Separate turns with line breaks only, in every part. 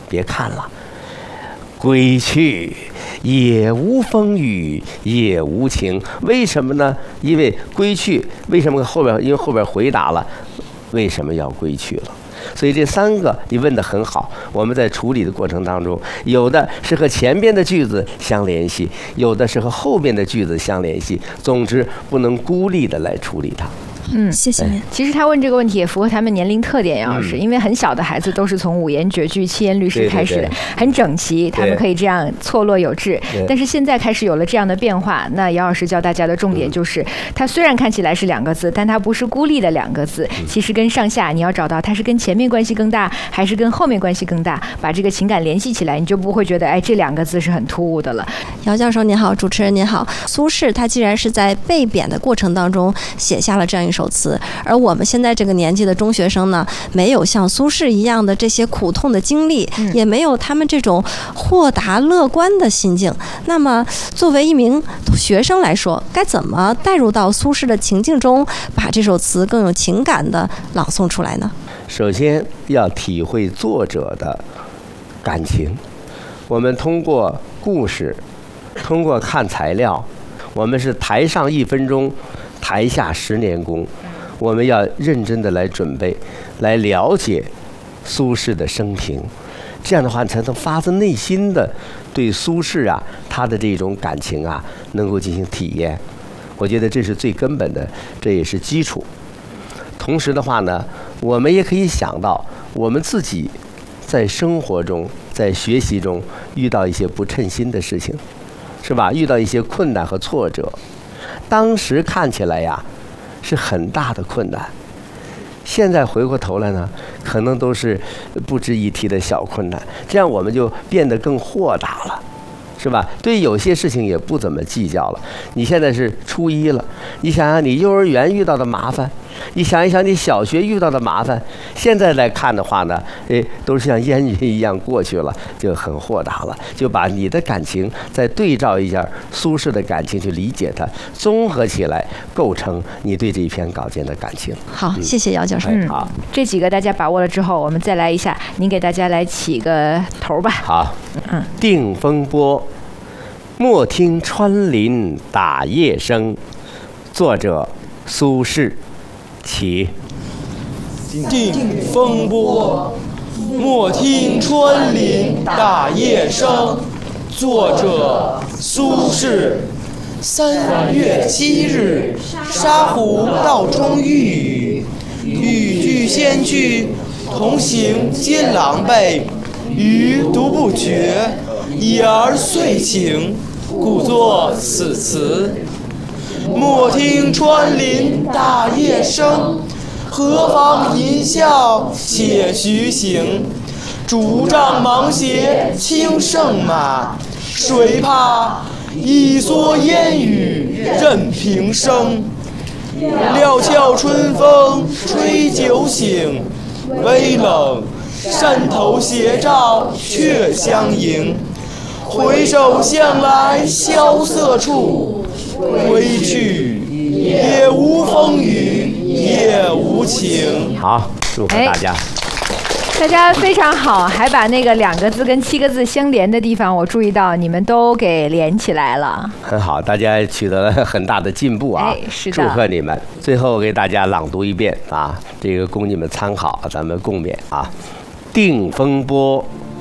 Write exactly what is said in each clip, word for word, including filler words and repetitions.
别看了。归去，也无风雨也无晴。为什么呢？因为归去，为什么后边？因为后边回答了为什么要归去了。所以这三个你问得很好，我们在处理的过程当中，有的是和前边的句子相联系，有的是和后边的句子相联系。总之，不能孤立的来处理它。
嗯，谢谢您。
其实他问这个问题也符合他们年龄特点，杨老师，因为很小的孩子都是从五言绝句、七言律诗开始的，很整齐，他们可以这样错落有致。但是现在开始有了这样的变化，那杨老师教大家的重点就是，它虽然看起来是两个字，但它不是孤立的两个字，其实跟上下你要找到它是跟前面关系更大，还是跟后面关系更大，把这个情感联系起来，你就不会觉得哎这两个字是很突兀的了。
姚教授您好，主持人您好。苏轼他既然是在被贬的过程当中写下了这样一首词，而我们现在这个年纪的中学生呢，没有像苏轼一样的这些苦痛的经历，也没有他们这种豁达乐观的心境。那么作为一名学生来说，该怎么带入到苏轼的情境中，把这首词更有情感的朗诵出来呢？
首先要体会作者的感情。我们通过故事，通过看材料，我们是台上一分钟，台下十年功。我们要认真的来准备，来了解苏轼的生平，这样的话才能发自内心的对苏轼啊他的这种感情啊能够进行体验。我觉得这是最根本的，这也是基础。同时的话呢，我们也可以想到我们自己在生活中、在学习中遇到一些不称心的事情，是吧？遇到一些困难和挫折，当时看起来呀是很大的困难，现在回过头来呢，可能都是不值一提的小困难。这样我们就变得更豁达了，是吧？对有些事情也不怎么计较了。你现在是初一了，你想想你幼儿园遇到的麻烦，你想一想你小学遇到的麻烦，现在来看的话呢，哎，都是像烟云一样过去了，就很豁达了。就把你的感情再对照一下苏轼的感情，去理解它，综合起来构成你对这一篇稿件的感情。
好，嗯、谢谢姚教授。
嗯，好，这几个大家把握了之后，我们再来一下，您给大家来起个头吧。
好，嗯，定风波，莫听穿林打叶声。作者苏轼。起。
定风波，莫听穿林打叶声。作者苏轼。三月七日，沙湖道中遇雨，雨具先去，同行皆狼狈。余独不觉，已而遂晴，故作此词。莫听穿林打叶声，何妨吟啸且徐行。竹杖芒鞋轻胜马，谁怕一蓑烟雨任平生。料峭春风吹酒醒，微冷山头斜照却相迎。回首向来萧瑟处，归去也无风雨也无晴。
好，祝贺大家。
大家非常好，还把那个两个字跟七个字相连的地方，我注意到你们都给连起来了。
很好，大家取得了很大的进步啊！
哎，是的，
祝贺你们。最后给大家朗读一遍啊，这个供你们参考，咱们共勉啊。定风波，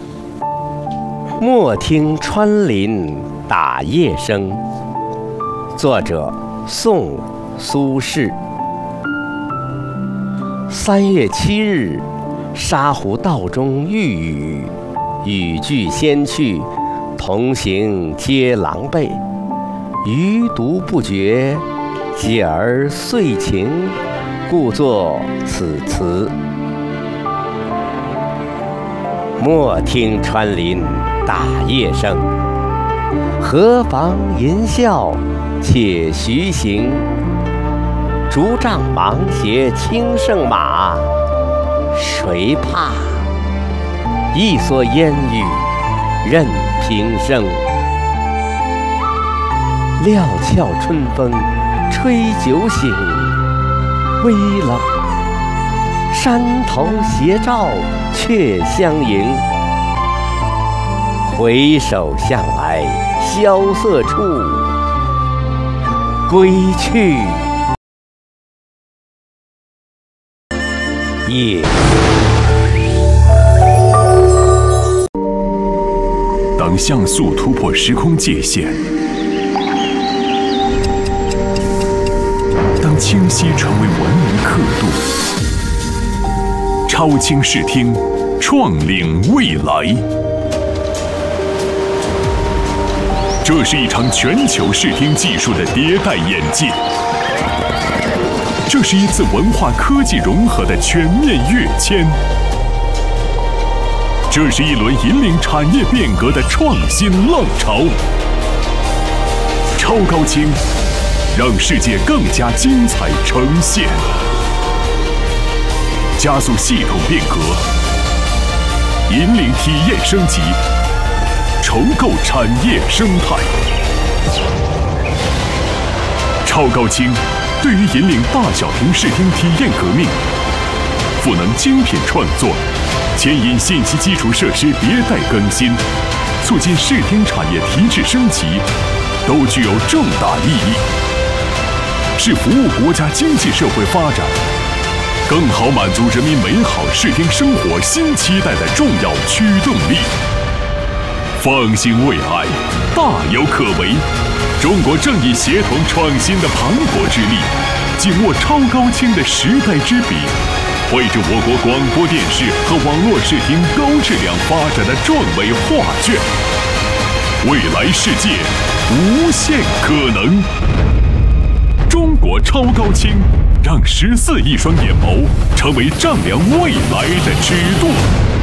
莫听穿林打叶声。作者宋苏轼。三月七日，沙湖道中遇雨，雨具先去，同行皆狼狈。余独不觉，已而遂晴，故作此词。莫听穿林打叶声，何妨吟啸且徐行。竹杖芒鞋轻胜马，谁怕一蓑烟雨任平生。料峭春风吹酒醒，微冷山头斜照却相迎。 回首向来萧瑟处，归去也。
当像素突破时空界限，当清晰成为文明刻度，超清视听，创领未来。这是一场全球视听技术的迭代演进，这是一次文化科技融合的全面跃迁，这是一轮引领产业变革的创新浪潮。超高清，让世界更加精彩呈现，加速系统变革，引领体验升级，重构产业生态。超高清对于引领大小屏视听体验革命，赋能精品创作，牵引信息基础设施迭代更新，促进视听产业提质升级，都具有重大意义，是服务国家经济社会发展，更好满足人民美好视听生活新期待的重要驱动力。放心未来，大有可为。中国正以协同创新的磅礴之力，紧握超高清的时代之笔，绘制我国广播电视和网络视听高质量发展的壮伟画卷。未来世界无限可能。中国超高清，让十四亿双眼眸成为丈量未来的尺度。